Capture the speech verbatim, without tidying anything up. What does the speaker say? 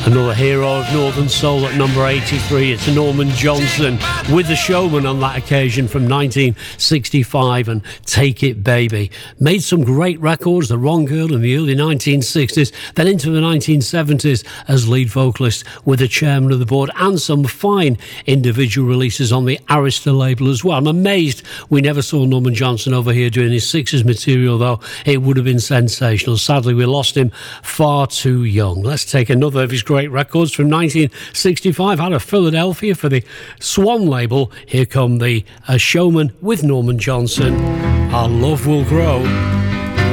Another hero of Northern Soul at number eighty-three. It's Norman Johnson with The Showman on that occasion from nineteen sixty-five and Take It Baby. Made some great records, The Wrong Girl in the early nineteen sixties, then into the nineteen seventies as lead vocalist with the chairman of the board, and some fine individual releases on the Arista label as well. I'm amazed we never saw Norman Johnson over here doing his sixties material, though. It would have been sensational. Sadly, we lost him far too young. Let's take another of his great records from nineteen sixty-five out of Philadelphia for the Swan label. Here come the uh, Showman with Norman Johnson. Our Love Will Grow.